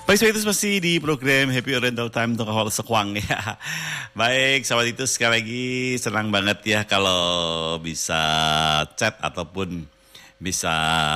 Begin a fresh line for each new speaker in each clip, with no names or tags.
Baik, sahabat itu masih di program Happy Oriental Time untuk awal sekuang ya. Baik, sahabat itu sekali lagi senang banget ya kalau bisa chat ataupun bisa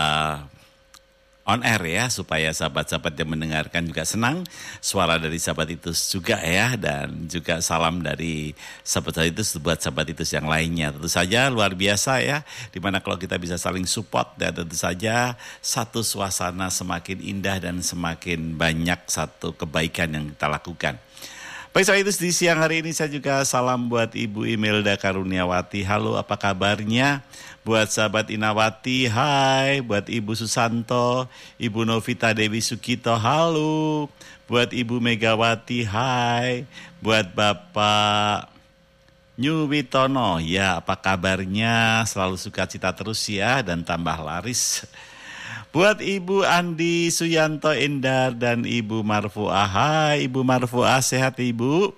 on air ya, supaya sahabat-sahabat yang mendengarkan juga senang suara dari sahabat itu juga ya, dan juga salam dari sahabat itu buat sahabat itu yang lainnya. Tentu saja luar biasa ya, dimana kalau kita bisa saling support, dan tentu saja satu suasana semakin indah dan semakin banyak satu kebaikan yang kita lakukan. Baik, sahabat itu di siang hari ini saya juga salam buat Ibu Imelda Karuniawati. Halo, apa kabarnya? Buat sahabat Inawati, hai. Buat Ibu Susanto, Ibu Novita Dewi Sukito, halo. Buat Ibu Megawati, hai. Buat Bapak Nyuwitono, ya apa kabarnya? Selalu sukacita terus ya, dan tambah laris. Buat Ibu Andi Suyanto Endar dan Ibu Marfuah, hai Ibu Marfuah, sehat Ibu?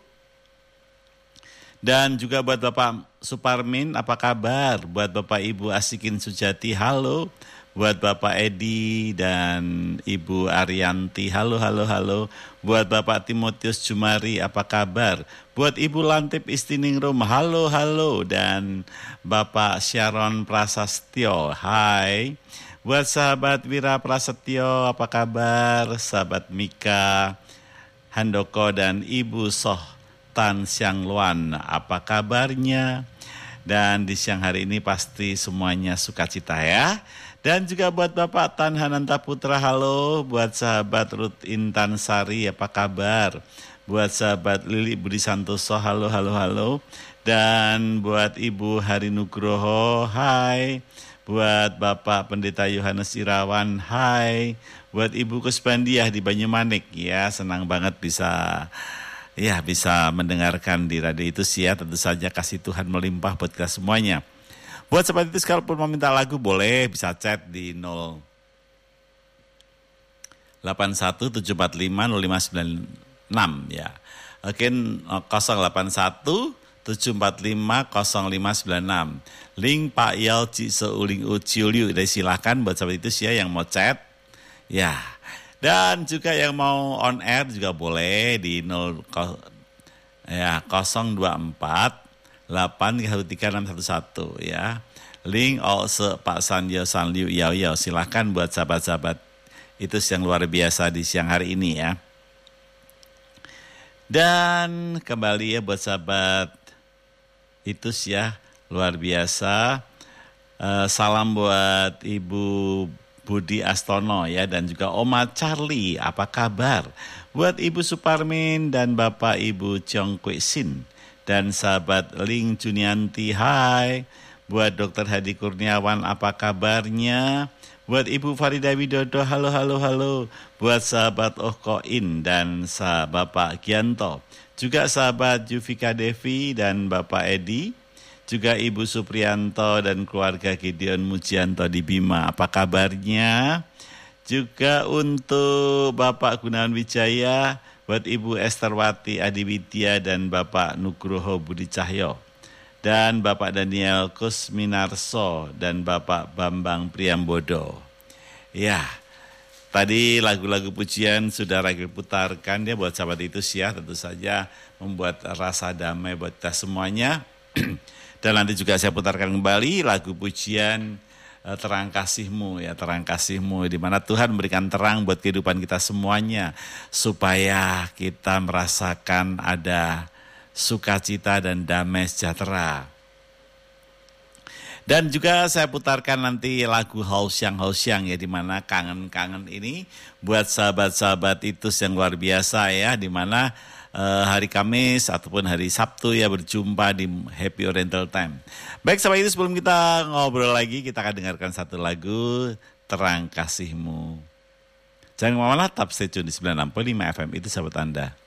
Dan juga buat Bapak Suparmin, apa kabar? Buat Bapak Ibu Asikin Sujati, halo. Buat Bapak Edi dan Ibu Arianti, halo, halo, halo. Buat Bapak Timotius Jumari, apa kabar? Buat Ibu Lantip Istiningrum, halo, halo. Dan Bapak Sharon Prasastyo, hai. Buat sahabat Wira Prasetyo, apa kabar? Sahabat Mika Handoko dan Ibu Soh Tan Siang Luan, apa kabarnya? Dan di siang hari ini pasti semuanya sukacita ya. Dan juga buat Bapak Tan Hananta Putra, halo. Buat sahabat Ruth Intan Sari, apa kabar? Buat sahabat Lili Budi Santoso, halo, halo, halo. Dan buat Ibu Hari Nugroho, hai. Buat Bapak Pendeta Yohanes Irawan, hai. Buat Ibu Kusbandiah di Banyumanik, ya senang banget bisa mendengarkan di radio itu sih ya. Tentu saja kasih Tuhan melimpah buat kita semuanya. Buat sahabat itu sekalipun mau minta lagu boleh bisa chat di 0817450596 ya. Oke, 0817450596. Link Pak Yalci Seuling Uciuliu. Silahkan buat sahabat itu sih ya yang mau chat. Ya. Dan juga yang mau on air juga boleh di 024 813 ya. Link also Pak Sanjo Sanliu Yao. Silahkan buat sahabat-sahabat itu yang luar biasa di siang hari ini ya. Dan kembali ya buat sahabat itu ya luar biasa. Salam buat Ibu Budi Astono ya, dan juga Oma Charlie, apa kabar? Buat Ibu Suparmin dan Bapak Ibu Chong Kwek Sin dan sahabat Ling Junianti, hai. Buat Dr. Hadi Kurniawan, apa kabarnya? Buat Ibu Farida Widodo, halo, halo, halo. Buat sahabat Oh Koin dan Bapak Gianto. Juga sahabat Juvika Devi dan Bapak Edi. Juga Ibu Supriyanto dan keluarga Gideon Mujianto di Bima, apa kabarnya? Juga untuk Bapak Gunawan Wijaya, buat Ibu Esterwati Adiwidya dan Bapak Nugroho Budi Cahyo. Dan Bapak Daniel Kusminarso dan Bapak Bambang Priambodo. Ya, tadi lagu-lagu pujian sudah Ragil putarkan ya buat sahabat itu sih ya, tentu saja membuat rasa damai buat kita semuanya. Dan nanti juga saya putarkan kembali lagu pujian Terang Kasih-Mu ya, Terang Kasih-Mu, di mana Tuhan memberikan terang buat kehidupan kita semuanya supaya kita merasakan ada sukacita dan damai sejahtera. Dan juga saya putarkan nanti lagu Hausyang ya, di mana kangen-kangen ini buat sahabat-sahabat itu yang luar biasa ya, di mana hari Kamis ataupun hari Sabtu ya berjumpa di Happy Oriental Time. Baik, sahabat itu sebelum kita ngobrol lagi, kita akan dengarkan satu lagu Terang Kasih-Mu. Jangan kemana-mana, tetap stay tune di 96.5 FM itu sahabat Anda.